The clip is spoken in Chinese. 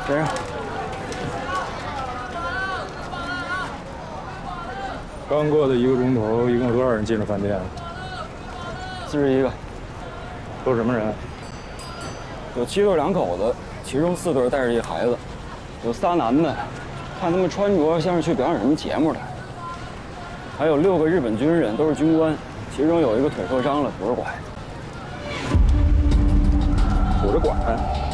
谁呀？ 刚过的1个钟头，一共有多少人进了饭店 ？41个。 都是什么人？ 有7对2口子，其中4对带着一孩子，有仨男的，看他们穿着像是去表演什么节目的。还有6个日本军人，都是军官，其中有一个腿受伤了，拄着拐。 拄着拐。